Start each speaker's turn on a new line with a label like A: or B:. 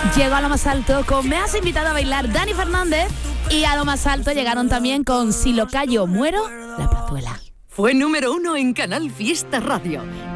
A: llegó a lo más alto con Me has invitado a bailar Dani Fernández, y a lo más alto llegaron también con Si lo callo muero, La Plazuela.
B: Fue número 1 en Canal Fiesta Radio